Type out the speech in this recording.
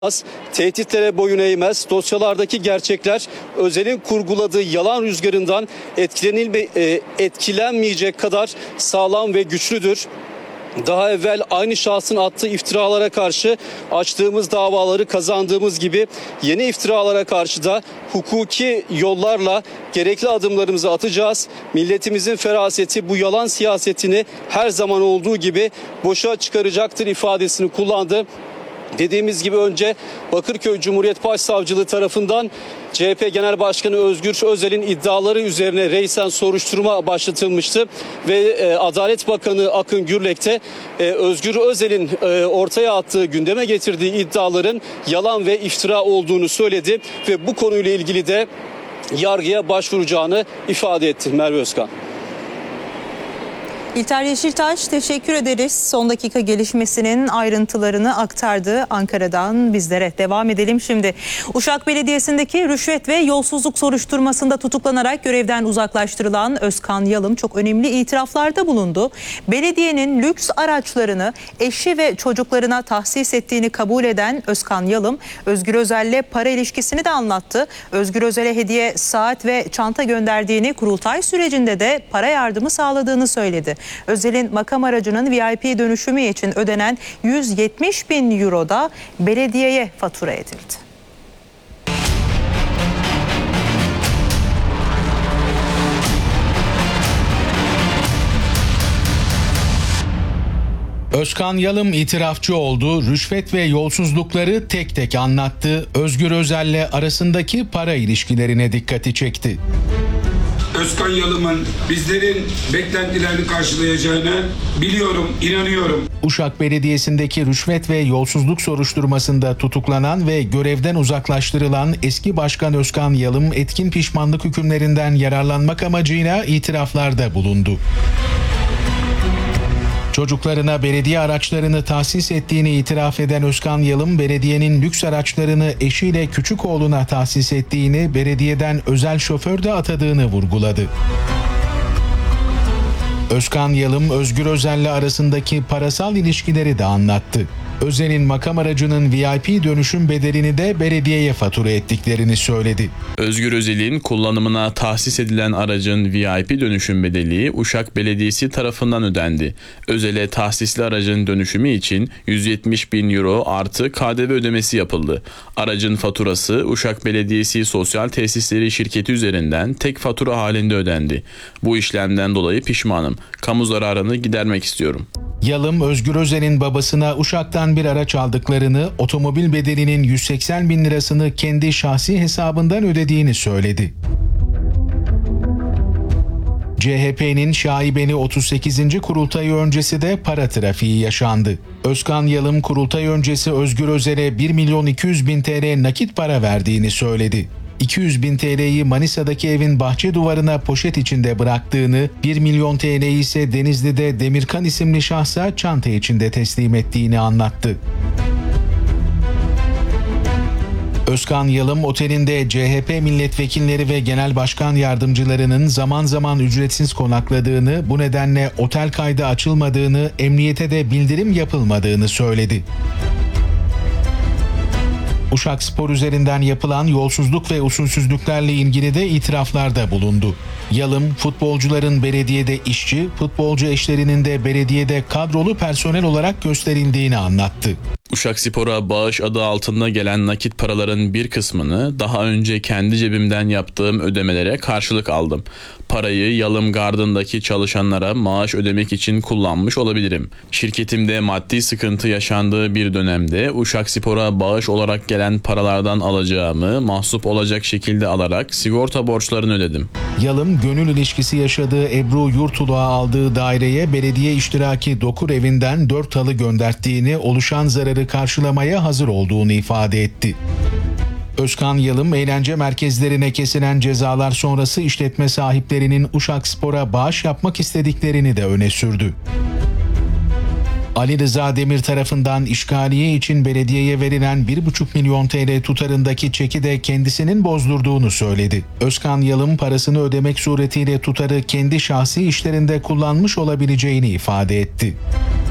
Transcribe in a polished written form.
Tehditlere boyun eğmez. Dosyalardaki gerçekler Özel'in kurguladığı yalan rüzgarından etkilenmeyecek kadar sağlam ve güçlüdür. Daha evvel aynı şahsın attığı iftiralara karşı açtığımız davaları kazandığımız gibi yeni iftiralara karşı da hukuki yollarla gerekli adımlarımızı atacağız. Milletimizin feraseti bu yalan siyasetini her zaman olduğu gibi boşa çıkaracaktır ifadesini kullandı. Dediğimiz gibi önce Bakırköy Cumhuriyet Başsavcılığı tarafından CHP Genel Başkanı Özgür Özel'in iddiaları üzerine reysen soruşturma başlatılmıştı ve Adalet Bakanı Akın Gürlek de Özgür Özel'in ortaya attığı, gündeme getirdiği iddiaların yalan ve iftira olduğunu söyledi ve bu konuyla ilgili de yargıya başvuracağını ifade etti. Merve Özkan. İlter Yeşiltaş, teşekkür ederiz. Son dakika gelişmesinin ayrıntılarını aktardı Ankara'dan bizlere. Devam edelim şimdi. Uşak Belediyesi'ndeki rüşvet ve yolsuzluk soruşturmasında tutuklanarak görevden uzaklaştırılan Özkan Yalım çok önemli itiraflarda bulundu. Belediyenin lüks araçlarını eşi ve çocuklarına tahsis ettiğini kabul eden Özkan Yalım, Özgür Özel'le para ilişkisini de anlattı. Özgür Özel'e hediye, saat ve çanta gönderdiğini, kurultay sürecinde de para yardımı sağladığını söyledi. Özel'in makam aracının VIP dönüşümü için ödenen 170 bin euro da belediyeye fatura edildi. Özkan Yalım itirafçı oldu, rüşvet ve yolsuzlukları tek tek anlattı, Özgür Özel'le arasındaki para ilişkilerine dikkati çekti. Özkan Yalım'ın bizlerin beklentilerini karşılayacağını biliyorum, inanıyorum. Uşak Belediyesi'ndeki rüşvet ve yolsuzluk soruşturmasında tutuklanan ve görevden uzaklaştırılan eski başkan Özkan Yalım etkin pişmanlık hükümlerinden yararlanmak amacıyla itiraflarda bulundu. Çocuklarına belediye araçlarını tahsis ettiğini itiraf eden Özkan Yalım, belediyenin lüks araçlarını eşiyle küçük oğluna tahsis ettiğini, belediyeden özel şoför de atadığını vurguladı. Özkan Yalım, Özgür Özel'le arasındaki parasal ilişkileri de anlattı. Özel'in makam aracının VIP dönüşüm bedelini de belediyeye fatura ettiklerini söyledi. Özgür Özel'in kullanımına tahsis edilen aracın VIP dönüşüm bedeli Uşak Belediyesi tarafından ödendi. Özel'e tahsisli aracın dönüşümü için 170 bin euro artı KDV ödemesi yapıldı. Aracın faturası Uşak Belediyesi Sosyal Tesisleri Şirketi üzerinden tek fatura halinde ödendi. Bu işlemden dolayı pişmanım. Kamu zararını gidermek istiyorum. Yalım, Özgür Özel'in babasına Uşak'tan bir araç aldıklarını, otomobil bedelinin 180 bin lirasını kendi şahsi hesabından ödediğini söyledi. CHP'nin şaibeli 38. kurultayı öncesi de para trafiği yaşandı. Özkan Yalım, kurultay öncesi Özgür Özel'e 1 milyon 200 bin TL nakit para verdiğini söyledi. 200 bin TL'yi Manisa'daki evin bahçe duvarına poşet içinde bıraktığını, 1 milyon TL'yi ise Denizli'de Demirkan isimli şahsa çanta içinde teslim ettiğini anlattı. Özkan Yalım, otelinde CHP milletvekilleri ve genel başkan yardımcılarının zaman zaman ücretsiz konakladığını, bu nedenle otel kaydı açılmadığını, emniyete de bildirim yapılmadığını söyledi. Uşak Spor üzerinden yapılan yolsuzluk ve usulsüzlüklerle ilgili de itiraflarda bulundu. Yalım, futbolcuların belediyede işçi, futbolcu eşlerinin de belediyede kadrolu personel olarak gösterildiğini anlattı. Uşak Spor'a bağış adı altında gelen nakit paraların bir kısmını daha önce kendi cebimden yaptığım ödemelere karşılık aldım. Parayı Yalım Garden'daki çalışanlara maaş ödemek için kullanmış olabilirim. Şirketimde maddi sıkıntı yaşandığı bir dönemde Uşak Spor'a bağış olarak gelen paralardan alacağımı mahsup olacak şekilde alarak sigorta borçlarını ödedim. Yalım, gönül ilişkisi yaşadığı Ebru Yurtuluğa aldığı daireye belediye iştiraki dokur evinden 4 halı gönderttiğini, oluşan zararı karşılamaya hazır olduğunu ifade etti. Özkan Yalım, eğlence merkezlerine kesilen cezalar sonrası işletme sahiplerinin Uşak Spor'a bağış yapmak istediklerini de öne sürdü. Ali Rıza Demir tarafından işgaliye için belediyeye verilen 1,5 milyon TL tutarındaki çeki de kendisinin bozdurduğunu söyledi. Özkan Yalım, parasını ödemek suretiyle tutarı kendi şahsi işlerinde kullanmış olabileceğini ifade etti.